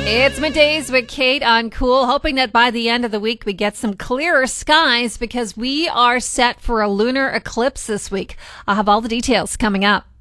It's Middays with Kate on Cool, hoping that by the end of the week we get some clearer skies because we are set for a lunar eclipse this week. I'll have all the details coming up.